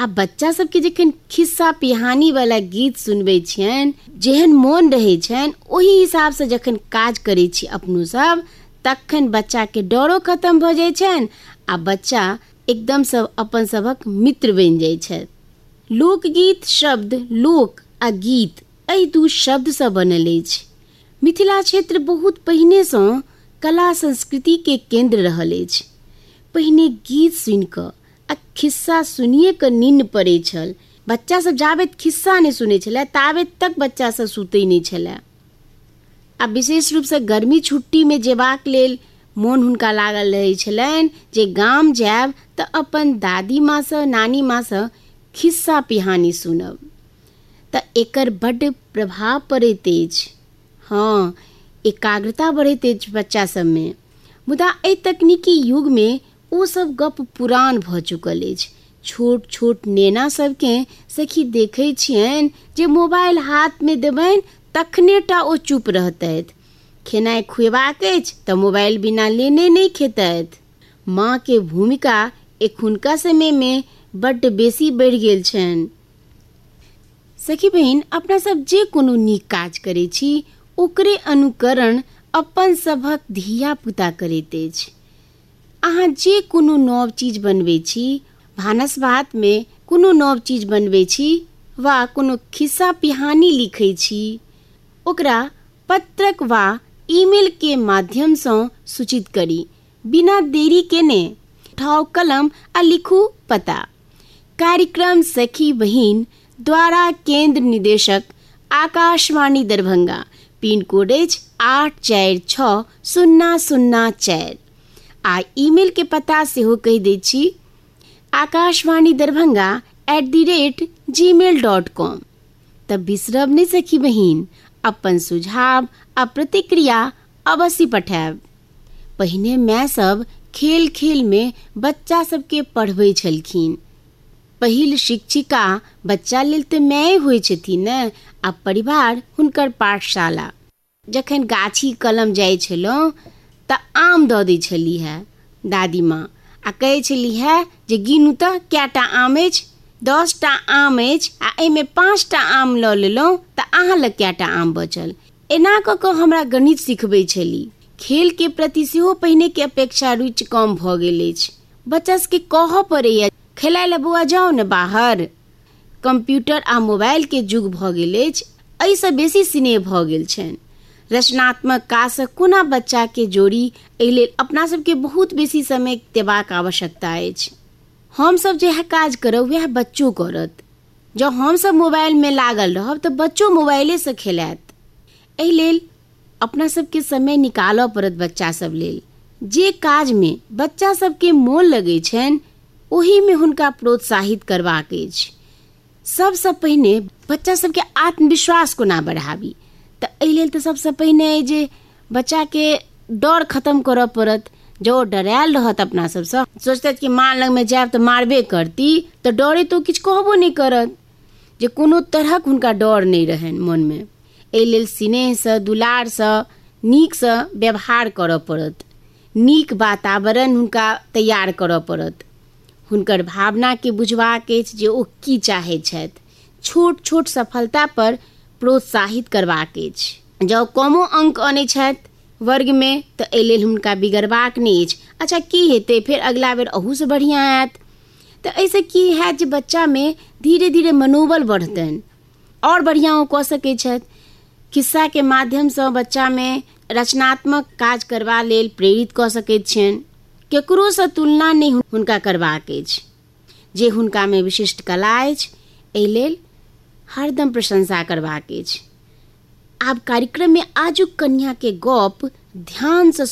आ बच्चा सबके जखन खिस्सा पिहानी वाला गीत सुनबै छियनि, जेहन मोन रहै छनि ओही हिसाब से जखन काज करै छी अपनो सब, तखन बच्चा के डरो खत्म भऽ जाइ छनि आ बच्चा एकदम सब अपन सबक मित्र बनि जाइ छथि। लोकगीत शब्द लोक आ गीत एहि दू शब्द से बनल अछि। मिथिला क्षेत्र बहुत पहिने सँ कला संस्कृति के केंद्र रहल अछि। पहिने गीत सुनि कऽ आ खिस्सा सुनिए कऽ नींद पड़ै छल। बच्चा सब जाबेत खिस्सा नहि सुनै छलै ताबेत तक बच्चा सब सुतै नहि छलै। आ विशेष रूप से गर्मी छुट्टी में जेबाक लेल मोन हुनका लागल रहै छलनि जे गाम जायब तऽ अपन दादी माँ सँ नानी माँ सँ खिस्सा पिहानी सुनब। तऽ एकर बड्ड प्रभाव पड़ैत अछि। हाँ, एकाग्रता बढ़ैत अछि बच्चा सबमे। मुदा एहि तकनीकी युग में ओ सब गप पुरान भऽ चुकल अछि। छोट छोट नेना सबके सखी देखै छियनि जे मोबाइल हाथ में देबनि तखने टा ओ चुप रहतथि। खेनाइ खुएबाक अछि तऽ मोबाइल बिना लेने नहीं खेतथि। माँ के भूमिका एखुनका समय में बड्ड बेसी बढ़ि गेल छनि। सखी बहिन, अपना सब जे कोनो नीक काज करै छी ओकरे अनुकरण अपन सभक धिया पुता करैत अछि। अहाँ जे कोनो नव चीज बनबै छी, भानस भात में कोनो नव चीज बनबै छी वा कोनो खिस्सा पिहानी लिखै छी, ओकरा पत्रक वा ईमेल के माध्यम सँ सूचित करी। बिना देरी केने उठाओ कलम आ लिखू पता। कार्यक्रम सखी बहिन द्वारा केंद्र निदेशक आकाशवाणी दरभंगा, पिन कोड अछि 846004 आ ईमेल के पता सेहो कहि दै छी, akashwanidarbhanga@gmail.com। तब बिसरब नहीं सखी बहिन, अपन सुझाव आ प्रतिक्रिया अवश्य पठायब। पहिने माय सब खेल खेल में बच्चा सबके पढ़बै छलखिन। पहिल शिक्षिका बच्चा लेल तऽ माय होइ छथिन ने, आ परिवार हुनकर पाठशाला। जखन गाछी कलम जाइ छलहुँ तऽ आम दऽ दै छली है दादी माँ आ कहै छली है जे गिनू तऽ कैटा आम अछि। 10टा आम अछि आ एहिमे 5टा आम लऽ लेलहुँ तऽ अहाँ लग कैटा आम बचल। एना कऽ कऽ हमरा गणित सिखबै छली। खेल के प्रति सेहो पहिने के अपेक्षा रुचि कम भऽ गेल अछि। बच्चा सबके कहऽ पड़ैया खेलाय लए बौआ जाओ ने बाहर। कंप्यूटर आ मोबाइल के युग भऽ गेल अछि, एहिसँ बेसी स्नेह भऽ गेल छनि। रचनात्मक काजसँ कोना बच्चा के जोड़ी, एहि लेल अपना सबके बहुत बेसी समय देबाक आवश्यकता अछि। हमसब जेह काज करब वएह बच्चो करत। जँ हमसब मोबाइल में लागल रहब तऽ बच्चो मोबाइले से खेलायत। एहि लेल अपना सबके समय निकालऽ पड़त बच्चा सब लेल। जे काज में बच्चा सबके मोन लगै छनि ओही में हुनका प्रोत्साहित करबाक अछि। सबसँ पहिने बच्चा सबके आत्मविश्वास कोना बढ़ाबी, तऽ एहि लेल तऽ सबसँ पहिने अइ जे बच्चा के डर खत्म करऽ पड़त। जो डरायल रहत अपना सबसँ, सोचतै कि माँ लग में जायब तऽ मारबे करती, तऽ डरे तो किछु कहबो नहीं करत। जे कोनो तरहक हुनका डर नहीं रहनि मन में। एहि लेल स्नेहसँ दुलारसँ नीकसँ व्यवहार करऽ पड़त। नीक वातावरण हुनका तैयार करऽ पड़त। हुनकर भावना के बुझबाक अछि जे ओ की चाहै छथि। छोट छोट सफलता पर प्रोत्साहित करबाक अछि। जँ कमो अंक आनै छथि वर्ग में तऽ एहि लेल हुनका बिगड़बाक नहीं अछि। अच्छा की हेतै, फेर अगला बेर अहूसँ बढ़िआँ हैत। तऽ एहिसँ की हैत जे बच्चा में धीरे धीरे मनोबल बढ़तनि और बढ़िआँ ओ कऽ सकैत छथि। खिस्सा के माध्यमसँ बच्चा में रचनात्मक काज करबा लेल प्रेरित कऽ सकैत छियनि। केकरोसँ तुलना नहीं हुनका करबाक अछि। जे हुनका में विशिष्ट कला अछि एहि लेल हरदम प्रशंसा करबाक अछि। आब कार्यक्रम में आजुक कन्या के गप ध्यान से